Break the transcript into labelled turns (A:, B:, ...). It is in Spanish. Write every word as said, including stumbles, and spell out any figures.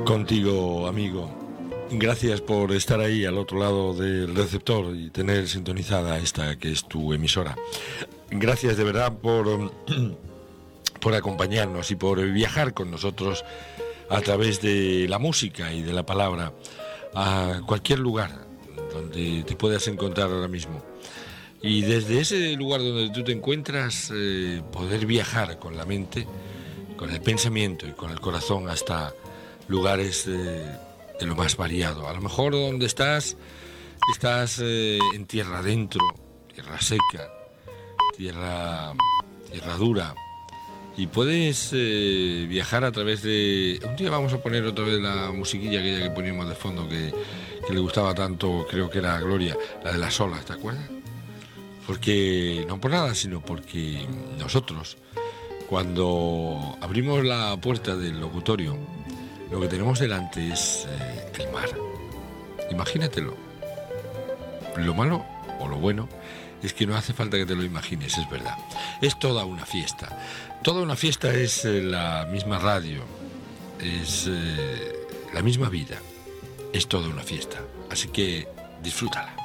A: Contigo, amigo. Gracias por estar ahí al otro lado del receptor y tener sintonizada esta que es tu emisora. Gracias de verdad por, por acompañarnos y por viajar con nosotros a través de la música y de la palabra a cualquier lugar donde te puedas encontrar ahora mismo. Y desde ese lugar donde tú te encuentras, eh, poder viajar con la mente, con el pensamiento y con el corazón hasta lugares eh, de lo más variado. A lo mejor donde estás, estás eh, en tierra adentro, tierra seca, tierra, tierra dura. Y puedes eh, viajar a través de... Un día vamos a poner otra vez la musiquilla aquella que poníamos de fondo, que, que le gustaba tanto, creo que era a Gloria, la de las olas, ¿te acuerdas? Porque, no por nada, sino porque nosotros, cuando abrimos la puerta del locutorio, lo que tenemos delante es eh, el mar. Imagínatelo. Lo malo o lo bueno es que no hace falta que te lo imagines, es verdad. Es toda una fiesta. Toda una fiesta es eh, la misma radio, es eh, la misma vida. Es toda una fiesta. Así que disfrútala.